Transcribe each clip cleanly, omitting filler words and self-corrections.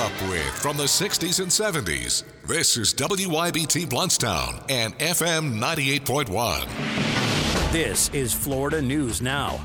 up with from the 60s and 70s. This is WYBT Blountstown and FM 98.1. This is Florida News Now.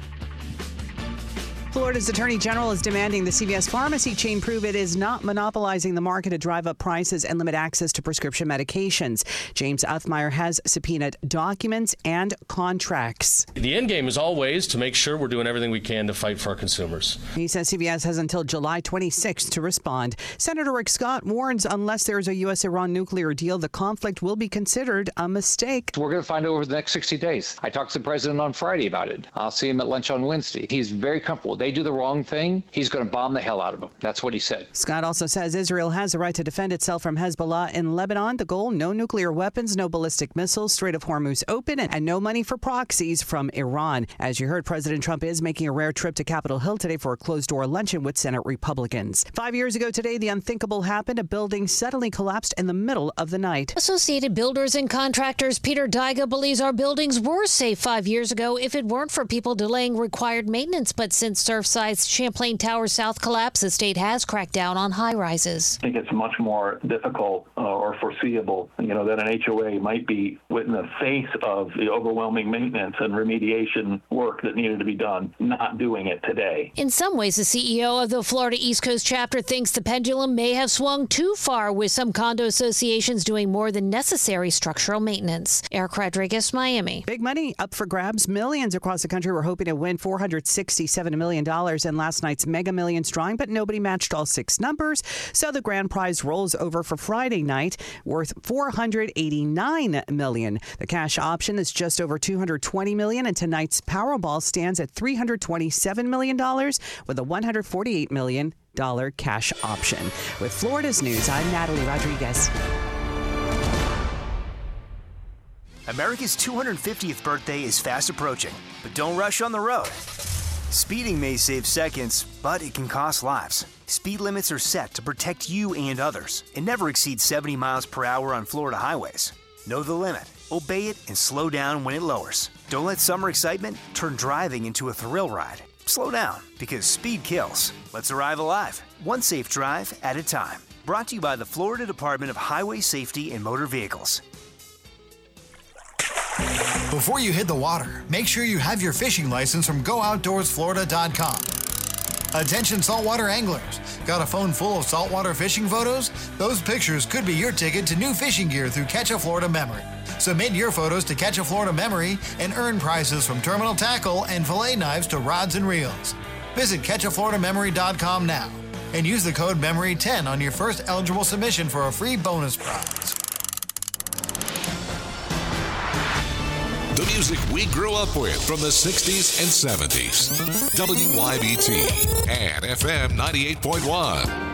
Florida's Attorney General is demanding the CVS pharmacy chain prove it is not monopolizing the market to drive up prices and limit access to prescription medications. James Uthmeyer has subpoenaed documents and contracts. The end game is always to make sure we're doing everything we can to fight for our consumers. He says CVS has until July 26th to respond. Senator Rick Scott warns unless there is a U.S.-Iran nuclear deal, the conflict will be considered a mistake. We're going to find out over the next 60 days. I talked to the president on Friday about it. I'll see him at lunch on Wednesday. He's very comfortable. They do the wrong thing, he's going to bomb the hell out of them. That's what he said. Scott also says Israel has the right to defend itself from Hezbollah in Lebanon. The goal, no nuclear weapons, no ballistic missiles, Strait of Hormuz open, and no money for proxies from Iran. As you heard, President Trump is making a rare trip to Capitol Hill today for a closed-door luncheon with Senate Republicans. 5 years ago today, the unthinkable happened. A building suddenly collapsed in the middle of the night. Associated Builders and Contractors Peter Daiga believes our buildings were safe 5 years ago if it weren't for people delaying required maintenance. But since Surfside's Champlain Tower South collapse, the state has cracked down on high-rises. I think it's much more difficult or foreseeable, that an HOA might be in the face of the overwhelming maintenance and remediation work that needed to be done, not doing it today. In some ways, the CEO of the Florida East Coast chapter thinks the pendulum may have swung too far, with some condo associations doing more than necessary structural maintenance. Eric Rodriguez, Miami. Big money up for grabs. Millions across the country were hoping to win $467 million in last night's Mega Millions drawing, but nobody matched all six numbers. So the grand prize rolls over for Friday night, worth $489 million. The cash option is just over $220 million, and tonight's Powerball stands at $327 million with a $148 million cash option. With Florida's News, I'm Natalie Rodriguez. America's 250th birthday is fast approaching, but don't rush on the road. Speeding may save seconds, but it can cost lives. Speed limits are set to protect you and others and never exceed 70 miles per hour on Florida highways. Know the limit, obey it, and slow down when it lowers. Don't let summer excitement turn driving into a thrill ride. Slow down, because speed kills. Let's arrive alive, one safe drive at a time. Brought to you by the Florida Department of Highway Safety and Motor Vehicles. Before you hit the water, make sure you have your fishing license from GoOutdoorsFlorida.com. Attention saltwater anglers. Got a phone full of saltwater fishing photos? Those pictures could be your ticket to new fishing gear through Catch a Florida Memory. Submit your photos to Catch a Florida Memory and earn prizes from terminal tackle and fillet knives to rods and reels. Visit CatchAFloridaMemory.com now and use the code MEMORY10 on your first eligible submission for a free bonus prize. The music we grew up with from the 60s and 70s. WYBT and FM 98.1.